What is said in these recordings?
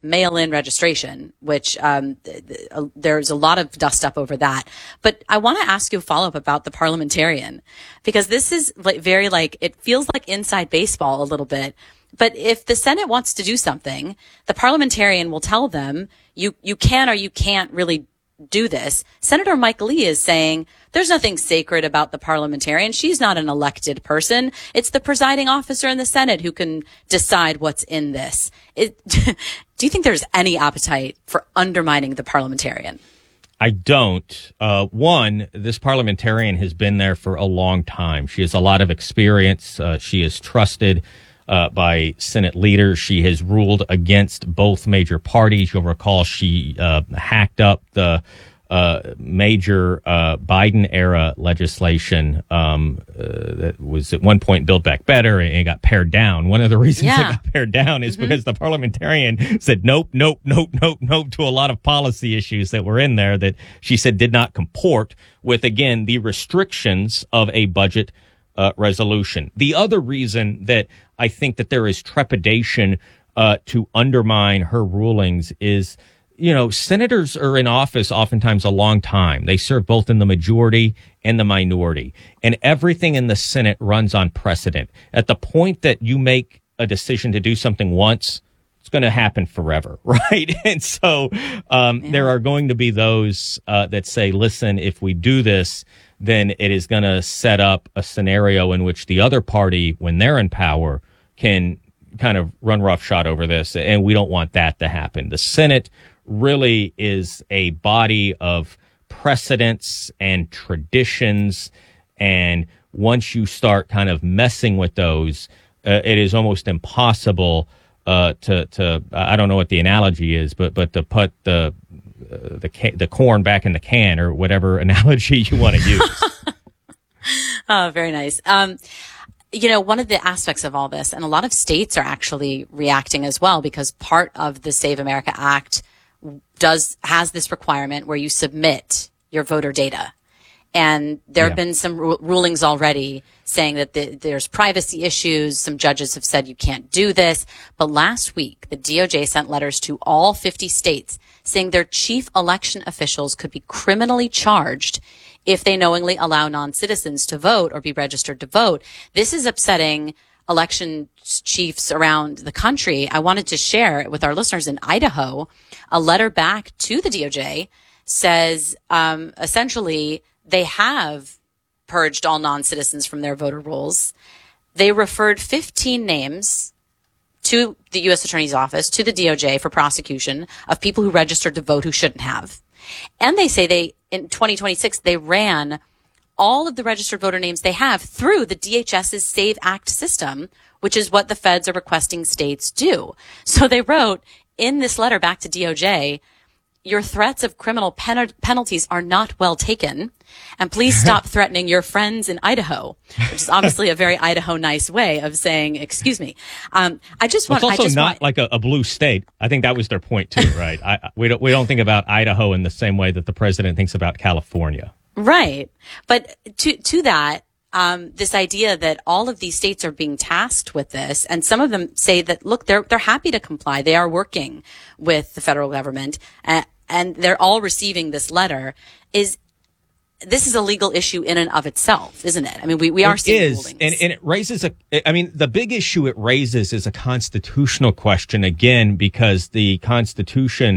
mail-in registration, which there's a lot of dust up over that. But I want to ask you a follow-up about the parliamentarian, because this is it feels like inside baseball a little bit. But if the Senate wants to do something, the parliamentarian will tell them, you can or you can't really do this. Senator Mike Lee is saying there's nothing sacred about the parliamentarian. She's not an elected person. It's the presiding officer in the Senate who can decide what's in this. Do you think there's any appetite for undermining the parliamentarian? I don't. One, this parliamentarian has been there for a long time. She has a lot of experience. She is trusted by Senate leaders. She has ruled against both major parties. You'll recall she hacked up the major Biden-era legislation that was at one point Build Back Better, and it got pared down. One of the reasons it got pared down is because the parliamentarian said nope to a lot of policy issues that were in there that she said did not comport with, again, the restrictions of a budget resolution. The other reason that I think that there is trepidation to undermine her rulings is, senators are in office oftentimes a long time. They serve both in the majority and the minority, and everything in the Senate runs on precedent. At the point that you make a decision to do something once, it's going to happen forever, right? And so there are going to be those that say, listen, if we do this, then it is going to set up a scenario in which the other party, when they're in power, can kind of run roughshod over this. And we don't want that to happen. The Senate really is a body of precedents and traditions. And once you start kind of messing with those, it is almost impossible to I don't know what the analogy is, but to put the corn back in the can, or whatever analogy you want to use. Oh, very nice. One of the aspects of all this, and a lot of states are actually reacting as well, because part of the Save America Act has this requirement where you submit your voter data. And there have been some rulings already saying that there's privacy issues. Some judges have said you can't do this. But last week, the DOJ sent letters to all 50 states saying their chief election officials could be criminally charged if they knowingly allow non-citizens to vote or be registered to vote. This is upsetting election chiefs around the country. I wanted to share with our listeners in Idaho, a letter back to the DOJ says essentially they have purged all non-citizens from their voter rolls. They referred 15 names to the U.S. Attorney's Office, to the DOJ for prosecution of people who registered to vote who shouldn't have. And they say in 2026, they ran all of the registered voter names they have through the DHS's SAVE Act system, which is what the feds are requesting states do. So they wrote in this letter back to DOJ, your threats of criminal penalties are not well taken, and please stop threatening your friends in Idaho, which is obviously a very Idaho nice way of saying, excuse me. It's also not like a blue state. I think that was their point too, right? We don't think about Idaho in the same way that the president thinks about California. Right. But to that, this idea that all of these states are being tasked with this, and some of them say that, look, they're happy to comply. They are working with the federal government, and they're all receiving this letter. This is a legal issue in and of itself, isn't it? I mean, we are seeing rulings. And it raises the big issue it raises is a constitutional question, again, because the Constitution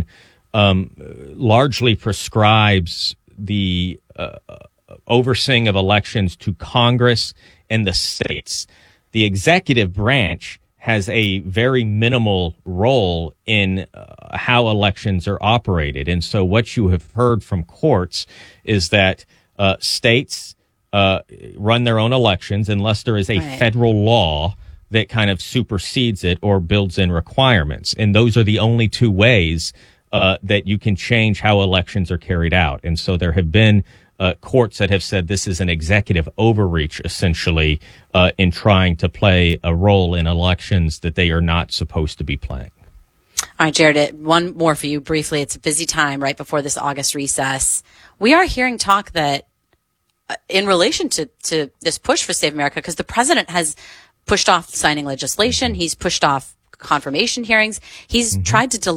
largely prescribes the overseeing of elections to Congress and the states. The executive branch has a very minimal role in how elections are operated. And so what you have heard from courts is that states run their own elections unless there is a federal law that kind of supersedes it or builds in requirements. And those are the only two ways that you can change how elections are carried out. And so there have been courts that have said this is an executive overreach, essentially, in trying to play a role in elections that they are not supposed to be playing. All right, Jared, one more for you briefly. It's a busy time right before this August recess. We are hearing talk that in relation to this push for Save America, because the president has pushed off signing legislation, he's pushed off confirmation hearings, he's tried to delay